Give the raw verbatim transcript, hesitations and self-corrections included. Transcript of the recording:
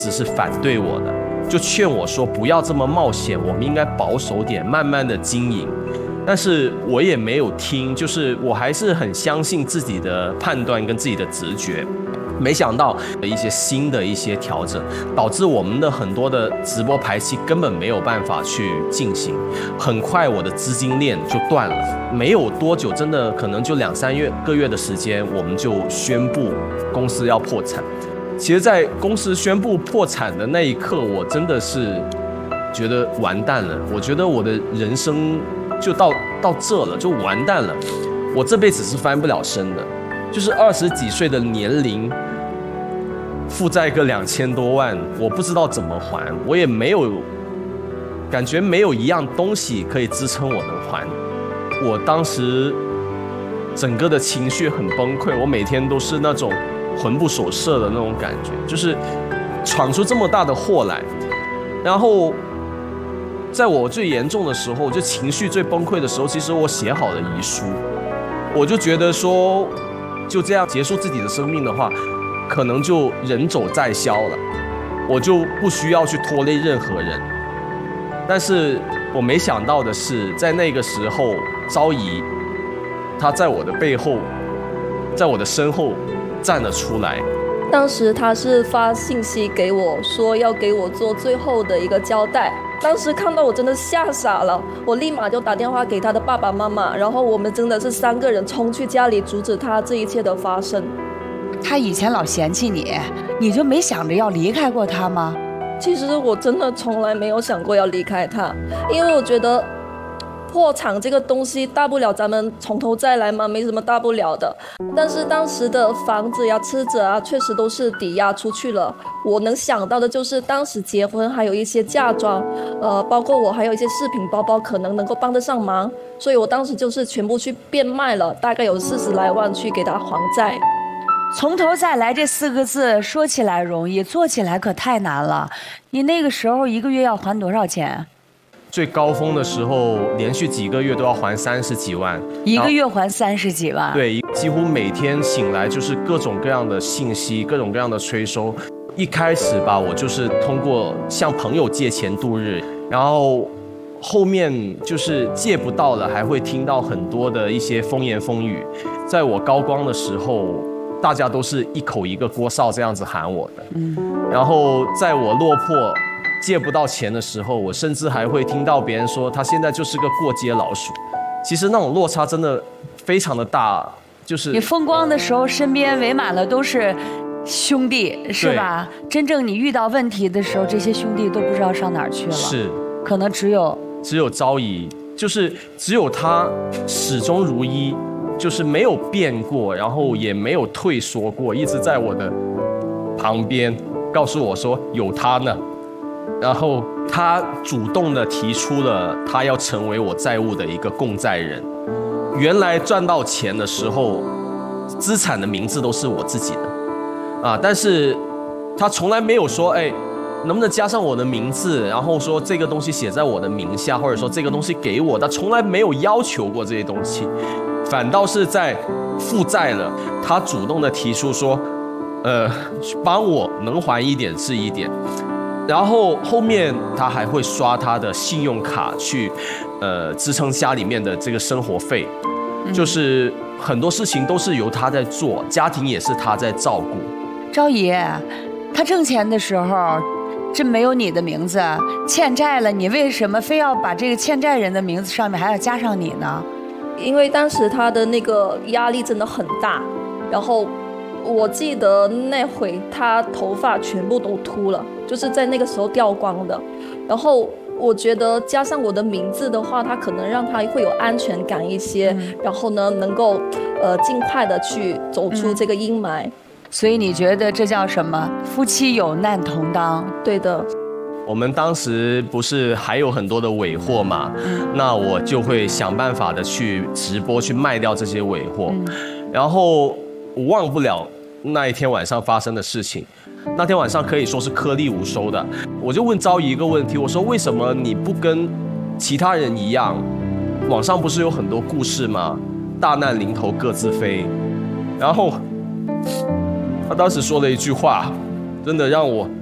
只是反对我的，就劝我说不要这么冒险，我们应该保守点，慢慢的经营。但是我也没有听，就是我还是很相信自己的判断跟自己的直觉。没想到一些新的一些调整，导致我们的很多的直播排期根本没有办法去进行。很快我的资金链就断了，没有多久，真的可能就两三月个月的时间，我们就宣布公司要破产。其实，在公司宣布破产的那一刻，我真的是觉得完蛋了。我觉得我的人生就到到这了，就完蛋了。我这辈子是翻不了身的，就是二十几岁的年龄，负债个两千多万，我不知道怎么还，我也没有感觉没有一样东西可以支撑我能还。我当时整个的情绪很崩溃，我每天都是那种魂不守舍的那种感觉，就是闯出这么大的祸来。然后在我最严重的时候，就情绪最崩溃的时候，其实我写好了遗书，我就觉得说就这样结束自己的生命的话，可能就人走再消了，我就不需要去拖累任何人。但是我没想到的是，在那个时候，昭仪她在我的背后，在我的身后站了出来。 当时他是发信息给我说要给我做最后的一个交代，当时看到我真的吓傻了，我立马就打电话给他的爸爸妈妈，然后我们真的是三个人冲去家里阻止他这一切的发生。 他以前老嫌弃你，你就没想着要离开过他吗？ 其实我真的从来没有想过要离开他，因为我觉得破产这个东西大不了咱们从头再来嘛，没什么大不了的。但是当时的房子呀、车子啊，确实都是抵押出去了。我能想到的就是当时结婚还有一些嫁妆，呃，包括我还有一些饰品包包可能能够帮得上忙，所以我当时就是全部去变卖了，大概有四十来万去给他还债。 从头再来这四个字说起来容易，做起来可太难了。你那个时候一个月要还多少钱？ 最高峰的时候，连续几个月都要还三十几万， 一个月还三十几万。 对，几乎每天醒来就是各种各样的信息，各种各样的催收。一开始吧，我就是通过向朋友借钱度日，然后后面就是借不到了，还会听到很多的一些风言风语。在我高光的时候，大家都是一口一个锅烧这样子喊我的。嗯，然后在我落魄借不到钱的时候，我甚至还会听到别人说他现在就是个过街老鼠。其实那种落差真的非常的大，就是你风光的时候身边围满了都是兄弟，是吧？真正你遇到问题的时候，这些兄弟都不知道上哪儿去了。 是， 可能只有只有昭仪，就是只有他始终如一，就是没有变过，然后也没有退缩过，一直在我的旁边告诉我说有他呢。然后他主动的提出了他要成为我债务的一个共债人。原来赚到钱的时候，资产的名字都是我自己的啊，但是他从来没有说哎，能不能加上我的名字，然后说这个东西写在我的名下，或者说这个东西给我，他从来没有要求过这些东西，反倒是在负债了，他主动的提出说呃，帮我能还一点是一点。然后后面他还会刷他的信用卡去，呃，支撑家里面的这个生活费，就是很多事情都是由他在做，家庭也是他在照顾。 昭仪，他挣钱的时候，这没有你的名字，欠债了，你为什么非要把这个欠债人的名字上面还要加上你呢？ 因为当时他的那个压力真的很大，然后我记得那回他头发全部都秃了，就是在那个时候掉光的。然后我觉得加上我的名字的话，他可能让他会有安全感一些，嗯、然后呢能够呃尽快的去走出这个阴霾。嗯、 所以你觉得这叫什么？夫妻有难同当。 对的。 我们当时不是还有很多的尾货嘛，嗯、那我就会想办法的去直播去卖掉这些尾货，嗯、然后我忘不了那一天晚上发生的事情。那天晚上可以说是颗粒无收的，我就问昭仪一个问题，我说为什么你不跟其他人一样？网上不是有很多故事吗？大难临头各自飞。然后他当时说了一句话，真的让我